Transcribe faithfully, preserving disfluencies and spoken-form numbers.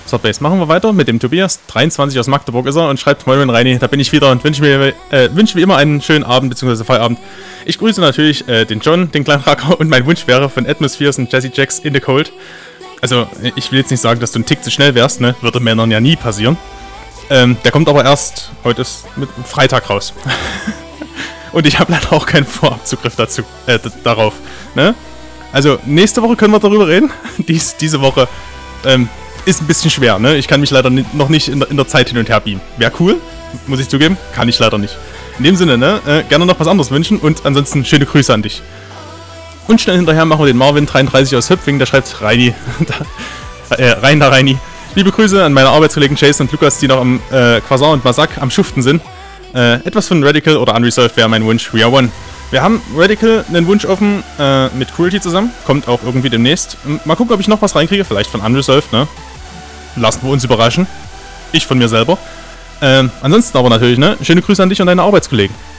Swordbase. Machen wir weiter mit dem Tobias. dreiundzwanzig aus Magdeburg ist er und schreibt: Moin Reini, da bin ich wieder und wünsche mir äh, wünsche wie immer einen schönen Abend bzw. Feierabend. Ich grüße natürlich äh, den John, den kleinen Racker, und mein Wunsch wäre von Atmospheres und Jesse Jacks in the Cold. Also, ich will jetzt nicht sagen, dass du einen Tick zu schnell wärst, ne? Würde Männern ja nie passieren. Ähm, der kommt aber erst, heute ist mit Freitag raus. Und ich habe leider auch keinen Vorabzugriff dazu, äh, darauf, ne? Also, nächste Woche können wir darüber reden. Dies, diese Woche ähm, ist ein bisschen schwer, ne? Ich kann mich leider noch nicht in der, in der Zeit hin und her beamen. Wäre cool, muss ich zugeben, kann ich leider nicht. In dem Sinne, ne? Äh, gerne noch was anderes wünschen und ansonsten schöne Grüße an dich. Und schnell hinterher machen wir den Marvin dreiunddreißig aus Höpfing, der schreibt: Reini, da, äh, rein da Reini. Liebe Grüße an meine Arbeitskollegen Jason und Lukas, die noch am äh, Quasar und Masak am Schuften sind. Äh, etwas von Radical oder Unresolved wäre mein Wunsch. We are one. Wir haben Radical einen Wunsch offen äh, mit Cruelty zusammen. Kommt auch irgendwie demnächst. Mal gucken, ob ich noch was reinkriege. Vielleicht von Unresolved, ne? Lassen wir uns überraschen. Ich von mir selber. Ähm, ansonsten aber natürlich, ne? Schöne Grüße an dich und deine Arbeitskollegen.